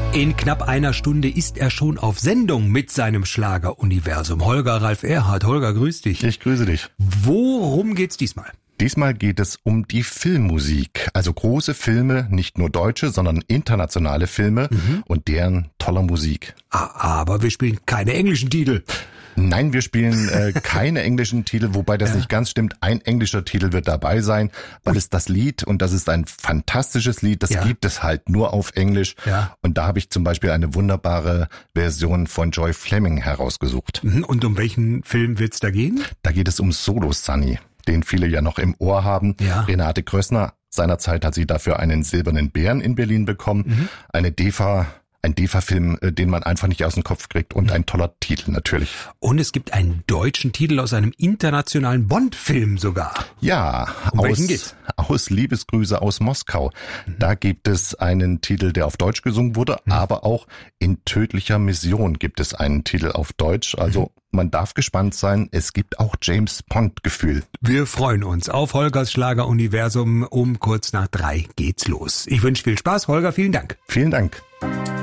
In knapp einer Stunde ist er schon auf Sendung mit seinem Schlageruniversum. Holger Ralf Erhardt. Holger, grüß dich. Ich grüße dich. Worum geht's diesmal? Diesmal geht es um die Filmmusik. Also große Filme, nicht nur deutsche, sondern internationale Filme und deren toller Musik. Aber wir spielen keine englischen Titel. Nein, wir spielen keine englischen Titel, wobei das nicht ganz stimmt. Ein englischer Titel wird dabei sein, weil es das Lied, und das ist ein fantastisches Lied, das gibt es halt nur auf Englisch. Ja. Und da habe ich zum Beispiel eine wunderbare Version von Joy Fleming herausgesucht. Und um welchen Film wird's da gehen? Da geht es um Solo Sunny, den viele ja noch im Ohr haben. Ja. Renate Grössner, seinerzeit hat sie dafür einen silbernen Bären in Berlin bekommen. Ein DEFA-Film, den man einfach nicht aus dem Kopf kriegt, und ein toller Titel natürlich. Und es gibt einen deutschen Titel aus einem internationalen Bond-Film sogar. Ja, aus Liebesgrüße aus Moskau. Da gibt es einen Titel, der auf Deutsch gesungen wurde, aber auch in Tödlicher Mission gibt es einen Titel auf Deutsch. Also man darf gespannt sein, es gibt auch James-Bond-Gefühl. Wir freuen uns auf Holgers Schlageruniversum. Um kurz nach 3 geht's los. Ich wünsche viel Spaß, Holger, vielen Dank. Vielen Dank.